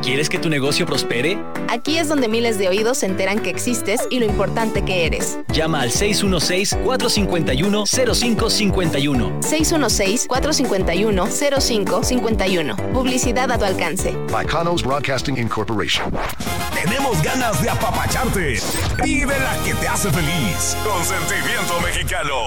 ¿Quieres que tu negocio prospere? Aquí es donde miles de oídos se enteran que existes y lo importante que eres. Llama al 616-451-0551. 616-451-0551. Publicidad a tu alcance. By Kanos Broadcasting Incorporation. Tenemos ganas de apapacharte. Vive la que te hace feliz. Con Sentimiento Mexicano.